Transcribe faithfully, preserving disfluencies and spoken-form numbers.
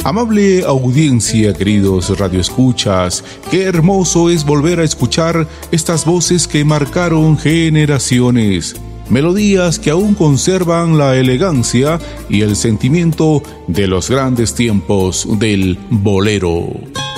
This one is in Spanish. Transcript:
Amable audiencia, queridos radioescuchas, qué hermoso es volver a escuchar estas voces que marcaron generaciones. Melodías que aún conservan la elegancia y el sentimiento de los grandes tiempos del bolero.